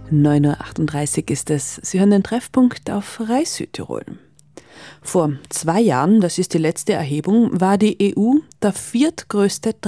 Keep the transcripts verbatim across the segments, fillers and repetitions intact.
neun Uhr achtunddreißig ist es. Sie hören den Treffpunkt auf Rai Südtirol. Vor zwei Jahren, das ist die letzte Erhebung, war die E U der viertgrößte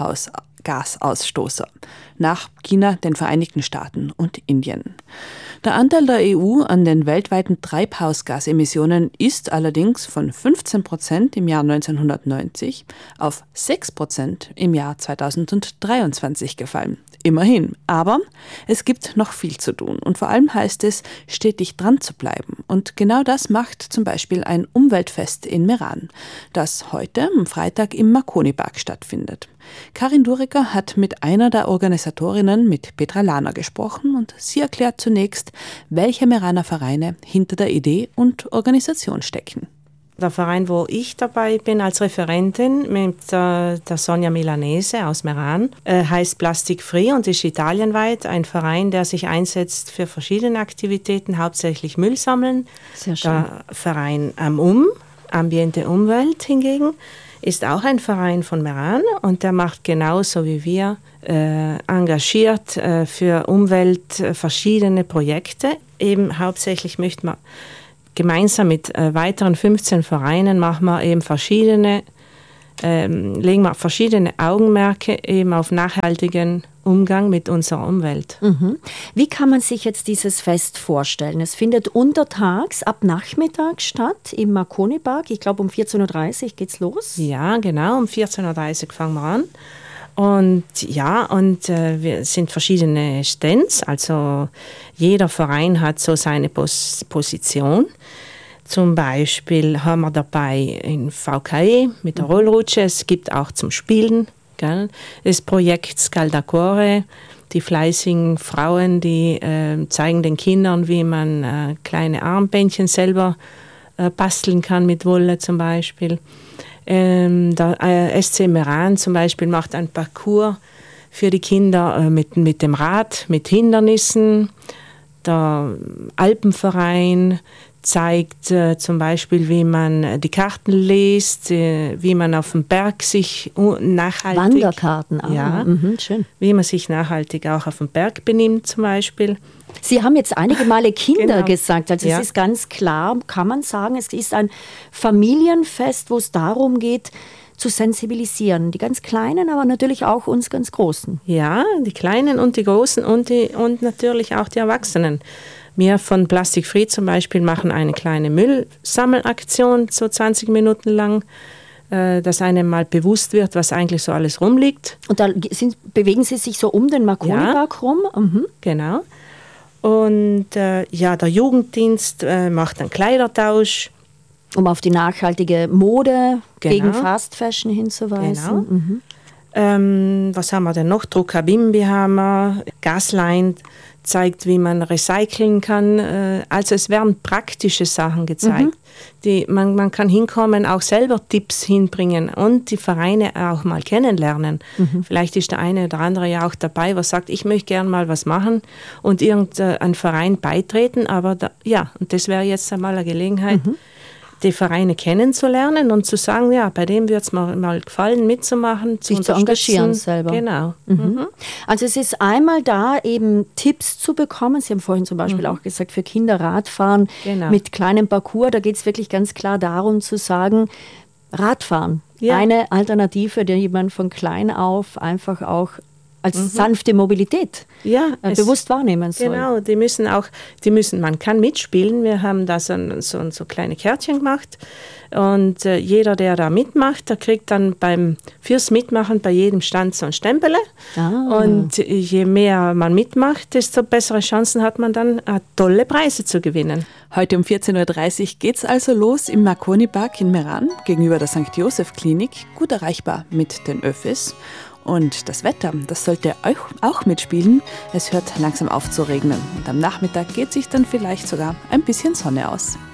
Treibhausgasausstoßer nach China, den Vereinigten Staaten und Indien. Der Anteil der E U an den weltweiten Treibhausgasemissionen ist allerdings von fünfzehn Prozent im Jahr neunzehnhundertneunzig auf sechs Prozent im Jahr zweitausenddreiundzwanzig gefallen. Immerhin. Aber es gibt noch viel zu tun. Und vor allem heißt es, stetig dran zu bleiben. Und genau das macht zum Beispiel ein Umweltfest in Meran, das heute am Freitag im Marconi-Park stattfindet. Karin Durecker hat mit einer der Organisatorinnen, mit Petra Lahner, gesprochen und sie erklärt zunächst, welche Meraner Vereine hinter der Idee und Organisation stecken. Der Verein, wo ich dabei bin als Referentin mit äh, der Sonja Milanese aus Meran, äh, heißt Plastic Free und ist italienweit ein Verein, der sich einsetzt für verschiedene Aktivitäten, hauptsächlich Müll sammeln. Sehr schön. Der Verein Am-Um, Ambiente Umwelt hingegen, ist auch ein Verein von Meran und der macht genauso wie wir äh, engagiert äh, für Umwelt äh, verschiedene Projekte. Eben hauptsächlich möchte man gemeinsam mit äh, weiteren fünfzehn Vereinen machen wir eben verschiedene, ähm, legen wir verschiedene Augenmerke eben auf nachhaltigen Umgang mit unserer Umwelt. Mhm. Wie kann man sich jetzt dieses Fest vorstellen? Es findet untertags ab Nachmittag statt im Marconi-Park. Ich glaube, um vierzehn Uhr dreißig geht's los. Ja, genau, um vierzehn Uhr dreißig fangen wir an. Und ja, und äh, wir sind verschiedene Stands, also jeder Verein hat so seine Pos- Position. Zum Beispiel haben wir dabei in V K E mit der Rollrutsche, es gibt auch zum Spielen, gell, das Projekt Scaldacore, die fleißigen Frauen, die äh, zeigen den Kindern, wie man äh, kleine Armbändchen selber äh, basteln kann mit Wolle zum Beispiel. Ähm, der äh, S C Meran zum Beispiel macht ein Parcours für die Kinder äh, mit, mit dem Rad, mit Hindernissen. Der Alpenverein zeigt äh, zum Beispiel, wie man die Karten liest, äh, wie man auf dem Berg sich nachhaltig... Wanderkarten, ah, ja, mhm, schön. Wie man sich nachhaltig auch auf dem Berg benimmt zum Beispiel. Sie haben jetzt einige Male Kinder genau. gesagt, also ja. Es ist ganz klar, kann man sagen, es ist ein Familienfest, wo es darum geht, zu sensibilisieren. Die ganz Kleinen, aber natürlich auch uns ganz Großen. Ja, die Kleinen und die Großen und, die, und natürlich auch die Erwachsenen. Wir von Plastic Free zum Beispiel machen eine kleine Müllsammelaktion, so zwanzig Minuten lang, äh, dass einem mal bewusst wird, was eigentlich so alles rumliegt. Und da sind, bewegen Sie sich so um den Marconi-Park ja, rum? Mhm. Genau. Und äh, ja, der Jugenddienst äh, macht einen Kleidertausch. Um auf die nachhaltige Mode genau. gegen Fast Fashion hinzuweisen. Genau. Mhm. Ähm, was haben wir denn noch? Druckabimbi haben wir. Gasline zeigt, wie man recyceln kann. Äh, also es werden praktische Sachen gezeigt. Mhm. Die, man, man kann hinkommen, auch selber Tipps hinbringen und die Vereine auch mal kennenlernen. Mhm. Vielleicht ist der eine oder andere ja auch dabei, was sagt, ich möchte gerne mal was machen und irgendein Verein beitreten. Aber da, ja, und das wäre jetzt einmal eine Gelegenheit, mhm. die Vereine kennenzulernen und zu sagen, ja, bei dem wird es mir mal gefallen, mitzumachen, zu sich zu engagieren selber. Genau. Mhm. Mhm. Also es ist einmal da, eben Tipps zu bekommen. Sie haben vorhin zum Beispiel mhm. auch gesagt, für Kinder Radfahren genau. mit kleinem Parcours. Da geht es wirklich ganz klar darum zu sagen, Radfahren, ja. eine Alternative, die jemand von klein auf einfach auch als mhm. sanfte Mobilität ja, äh, bewusst wahrnehmen soll. Genau, die müssen auch, die müssen, man kann mitspielen. Wir haben da so, so, so kleine Kärtchen gemacht und äh, jeder, der da mitmacht, der kriegt dann beim fürs Mitmachen bei jedem Stand so ein Stempel. Ah. Und je mehr man mitmacht, desto bessere Chancen hat man dann, äh, tolle Preise zu gewinnen. Heute um vierzehn Uhr dreißig geht es also los im Marconi-Park in Meran gegenüber der Sankt Joseph Klinik, gut erreichbar mit den Öffis. Und das Wetter, das sollte euch auch mitspielen. Es hört langsam auf zu regnen. Und am Nachmittag geht sich dann vielleicht sogar ein bisschen Sonne aus.